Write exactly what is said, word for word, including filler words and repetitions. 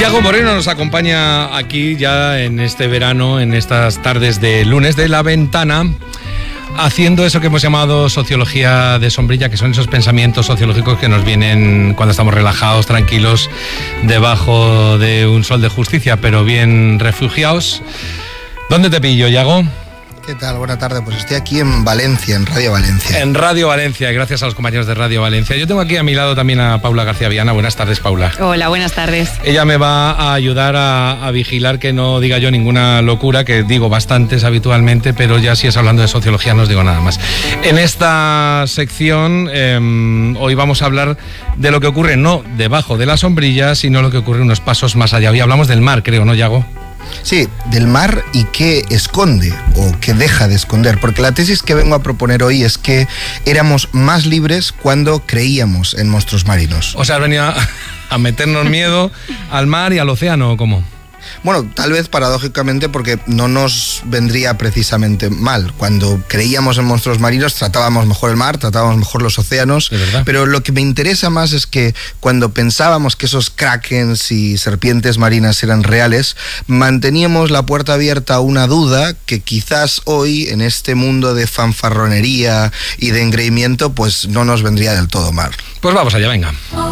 Yago Moreno nos acompaña aquí ya en este verano, en estas tardes de lunes de La Ventana, haciendo eso que hemos llamado sociología de sombrilla, que son esos pensamientos sociológicos que nos vienen cuando estamos relajados, tranquilos, debajo de un sol de justicia, pero bien refugiados. ¿Dónde te pillo, Yago? ¿Qué tal? Buena tarde. Pues estoy aquí en Valencia, en Radio Valencia. En Radio Valencia, gracias a los compañeros de Radio Valencia. Yo tengo aquí a mi lado también a Paula García Viana. Buenas tardes, Paula. Hola, buenas tardes. Ella me va a ayudar a, a vigilar que no diga yo ninguna locura, que digo bastantes habitualmente, pero ya si es hablando de sociología no os digo nada más. En esta sección eh, hoy vamos a hablar de lo que ocurre no debajo de la sombrilla, sino lo que ocurre unos pasos más allá. Hoy hablamos del mar, creo, ¿no, Yago? Sí, del mar y qué esconde o qué deja de esconder, porque la tesis que vengo a proponer hoy es que éramos más libres cuando creíamos en monstruos marinos. O sea, has venido a, a meternos miedo al mar y al océano, ¿o cómo? Bueno, tal vez paradójicamente porque no nos vendría precisamente mal. Cuando creíamos en monstruos marinos tratábamos mejor el mar, tratábamos mejor los océanos. Pero lo que me interesa más es que cuando pensábamos que esos krakens y serpientes marinas eran reales, manteníamos la puerta abierta a una duda que quizás hoy, en este mundo de fanfarronería y de engreimiento, pues no nos vendría del todo mal. Pues vamos allá, venga.